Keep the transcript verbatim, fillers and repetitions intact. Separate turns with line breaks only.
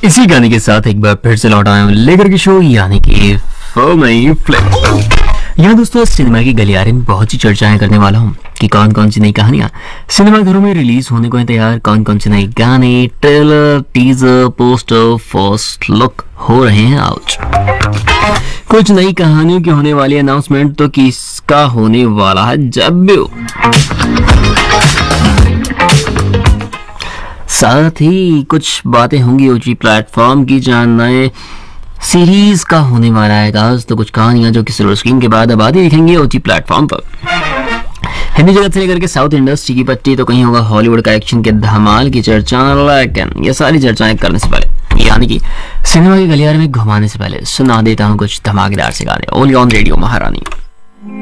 इसी गाने के साथ एक बार फिर से लौट आया हूं लेकर के शो यानी कि फिल्मी फ्लिक। यहाँ दोस्तों सिनेमा की गलियारे में बहुत सी चर्चाएं करने वाला हूँ कि कौन कौन सी नई कहानियां सिनेमाघरों में रिलीज होने को है तैयार, कौन कौन से नए गाने, trailer, teaser, poster, first look हो रहे हैं आउट। कुछ नई कहानियों की होने वाली अनाउंसमेंट तो किसका होने वाला है जब भी हो। साथ ही कुछ बातें होंगी ओजी प्लेटफॉर्म की, जहां नए सीरीज का होने वाला है आगाज, तो कुछ कहानियां जो कि सिल्वर स्क्रीन के बाद अब आती दिखेंगी ओजी प्लेटफॉर्म पर। हिंदी जगत से लेकर के साउथ इंडस्ट्री की पट्टी तो कहीं होगा हॉलीवुड का एक्शन के धमाल की चर्चा, लेकिन ये सारी चर्चाएं करने से पहले यानी कि सिनेमा के गलियारे में घुमाने से पहले सुना देता हूँ कुछ धमाकेदार से गाने ओनली ऑन रेडियो महारानी।